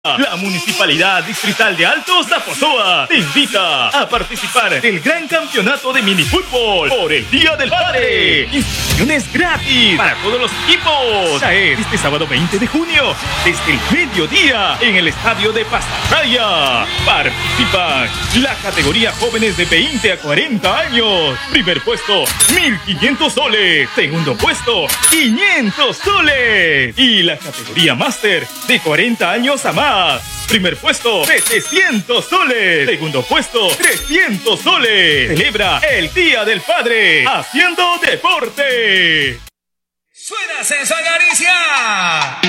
La Municipalidad Distrital de Alto Zaposoa te invita a participar del gran campeonato de minifútbol por el Día del Padre. Inscripciones gratis para todos los equipos. Ya es este sábado 20 de junio, desde el mediodía, en el estadio de Pasaraya. Participan la categoría jóvenes de 20 a 40 años. Primer puesto, 1.500 soles. Segundo puesto, 500 soles. Y la categoría máster, de 40 años a más. Primer puesto, 700 soles. Segundo puesto, 300 soles. Celebra el Día del Padre haciendo deporte. ¡Suena Sensual Galicia!